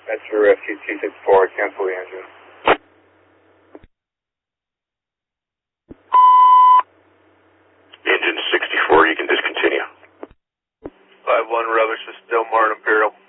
That's for Rescue 264, cancel the engine. Engine 64, you can discontinue. 5-1 Rubbish is still Martin Imperial.